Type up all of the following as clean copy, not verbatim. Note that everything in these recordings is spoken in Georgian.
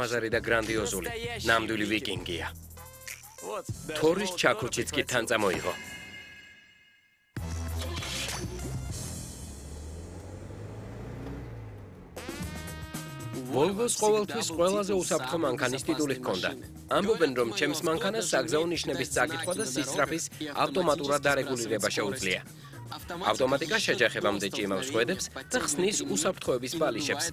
ლამაზარი და გრანდიოზული, ნამდვილი ვიკინგია. თორის ჩაქუჩიც კი თან წამოიღო. ვოლვოს ყოველთვის ყველაზე უსაფრთხო მანქანის ტიტული ჰქონდა. ამბობენ, რომ ჩემს მანქანას საგზაო ნიშნების წაკითხვა და სისწრაფის ავტომატურად დარეგულირება შეუძლია. ავტომატიკა შეჯახებამდე ჭიმავს ხვედებს და ხსნის უსაფრთხოების ბალიშებს.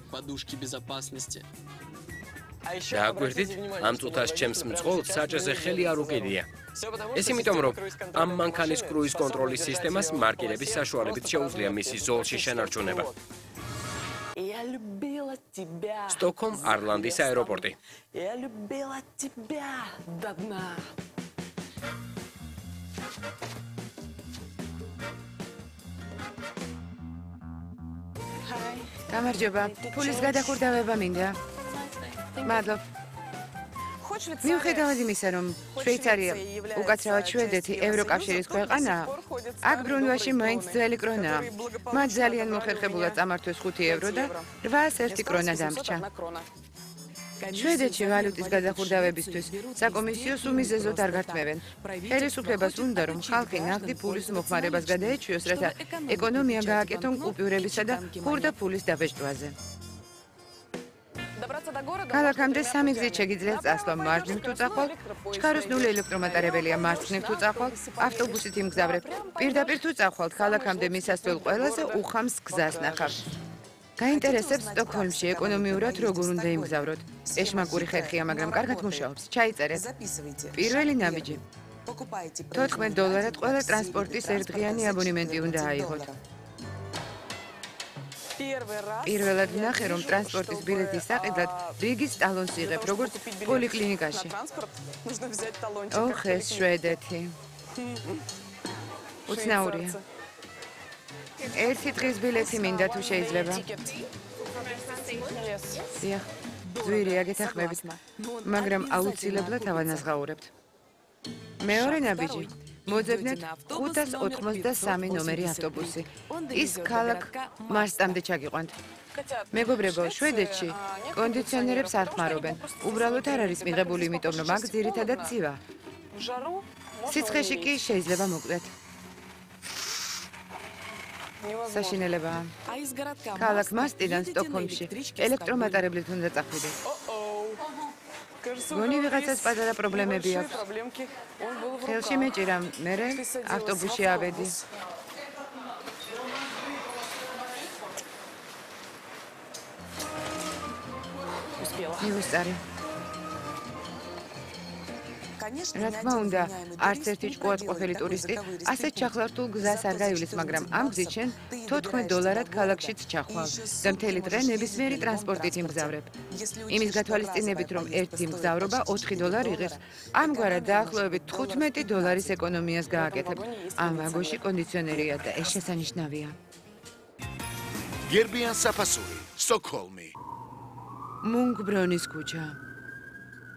დააგვირდით, ამ წუთას ჩემს მძღოლს საჭეზე ხელი არ უკიდია. ეს იმიტომ, რომ ამ მანქანის კრუიზ კონტროლის სისტემას მარკირების საშუალებით შეუძლია მისი ზოლში შენარჩუნება. Stockholm Arlandis აეროპორტი. გამარჯობა. ფულის გადახურდავება მინდა. მადლობ. მიუხედავად იმისა, რომ შვეიცარია უკაცრავად შვედეთი ევროკავშირის ქვეყანაა, აქ ბრუნვაში მაინც ძველი კრონაა. მათ ძალიან მოხერხებულად წამართვეს 5 ევრო და 801 კრონა დამრჩა. შვედეთში ვალუტის გადახურდავებისთვის საკომისიოს უმიზეზოდ არ გართმევენ. ხელისუფლებას უნდა, რომ ხალხი ნაღდი ფულის მოხმარებას გადაეჩვიოს, რათა ეკონომია გააკეთონ კუპიურებისა და ხურდა ფულის დაბეჭდვაზე. ქალაქამდე 3 გზით შეგიძლიათ წასვლა მარჯვნივ თუ წახვალ, ჩქაროსნული ელექტრომატარებელია მარცხნივ თუ წახვალ, ავტობუსით იმგზავრებთ. პირდაპირ თუ წახვალთ, ქალაქამდე მისასვლელ ყველაზე უხამს გზას ნახავთ. გაინტერესებს სტოკჰოლმში ეკონომიურად როგორ უნდა იმგზავროთ. ეშმაკური ხერხია, მაგრამ კარგად მუშაობს. ჩაიწერეთ. პირველი ნაბიჯი. $14 ყველა ტრანსპორტის ერთდღიანი აბონემენტი უნდა აიღოთ. პირველად ვნახე, რომ ტრანსპორტის ბილეთის საყიდლად რიგის ტალონს იღებ, როგორც პოლიკლინიკაში. ოხ, ეს შვედეთი. უცნაურია. ერთი დღის ბილეთი მინდა თუ შეიძლება. დიახ, ძვირია გეთანხმებით, მაგრამ აუცილებლად ავანაზღაურებთ. მეორე ნაბიჯი. მოძებნეთ 583 ნომერი ავტობუსი. ის ქალაქ მარსტამდე ჩაგიყვანთ. მეგობრებო, შვედეთში კონდიციონერებს არ ხმარობენ. უბრალოდ არ არის მიღებული, იმიტომ რომ აქ ძირითადად ცივა. სიცხეში კი შეიძლება მოკვდეთ. საშინელებაა. ქალაქ მარსტიდან სტოკჰოლმში ელექტრომატარებლით უნდა წახვიდეთ. გონი ვიღაცას პატარა პრობლემები აქვს. ხელში მეჭირა, მერე ავტობუსში ავედი. მივესწარი. რა თქმა უნდა, არც ერთი ჭკუაწყყოფელი ტურისტი ასეთ ჩახლართულ გზას არ გაივლის, მაგრამ ამ გზით შენ $14 ქალაქშიც ჩახვალ და მთელი დღე ნებისმიერი ტრანსპორტით იმგზავრებ. იმის გათვალისწინებით, რომ ერთი მგზავრობა $4 იღებს, ამგვარად დაახლოებით $15 ეკონომიას გააკეთებ. ამ ვაგონში კონდიციონერია და ეს შესანიშნავია. გერბიან საფასური, სტოკჰოლმი. მუნგბრონის ქუჩა.